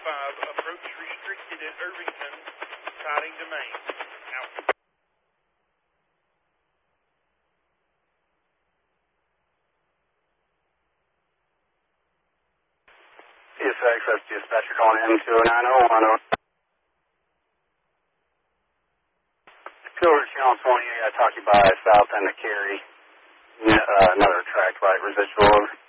approach restricted at Irvington, siding to main. Out. CSX, that's dispatcher calling in 29010. Silver Channel 20, I got to talk you by south end of Cary. Another track light residual over.